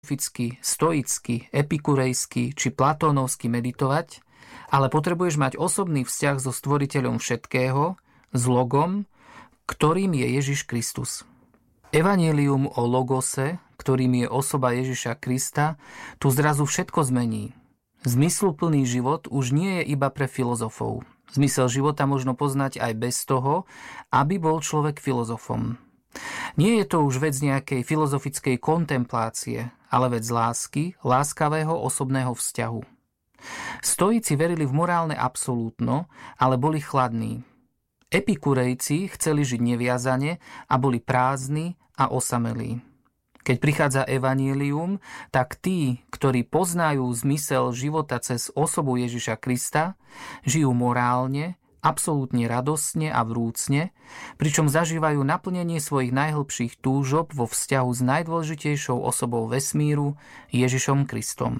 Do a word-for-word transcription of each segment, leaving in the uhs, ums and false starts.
filozoficky, stoicky, epikurejsky či platónovsky meditovať, ale potrebuješ mať osobný vzťah so stvoriteľom všetkého, s logom, ktorým je Ježiš Kristus. Evanjelium o logose, ktorým je osoba Ježiša Krista, tu zrazu všetko zmení. Zmysluplný život už nie je iba pre filozofov. Zmysel života možno poznať aj bez toho, aby bol človek filozofom. Nie je to už vec nejakej filozofickej kontemplácie, ale vec lásky, láskavého osobného vzťahu. Stoici verili v morálne absolútno, ale boli chladní. Epikurejci chceli žiť neviazane a boli prázdni a osamelí. Keď prichádza evanjelium, tak tí, ktorí poznajú zmysel života cez osobu Ježiša Krista, žijú morálne, absolútne radostne a vrúcne, pričom zažívajú naplnenie svojich najhlbších túžob vo vzťahu s najdôležitejšou osobou vesmíru, Ježišom Kristom.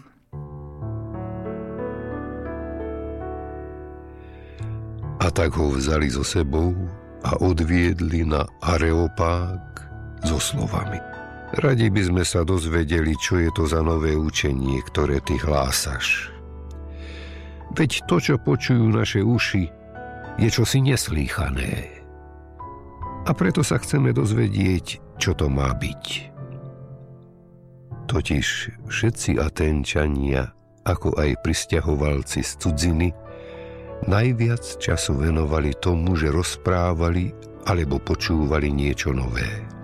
A tak ho vzali so sebou a odviedli na Areopág so slovami: Radi by sme sa dozvedeli, čo je to za nové učenie, ktoré ty hlásaš. Veď to, čo počujú naše uši, je čosi neslýchané. A preto sa chceme dozvedieť, čo to má byť. Totiž všetci Aténčania, ako aj prisťahovalci z cudziny, najviac času venovali tomu, že rozprávali alebo počúvali niečo nové.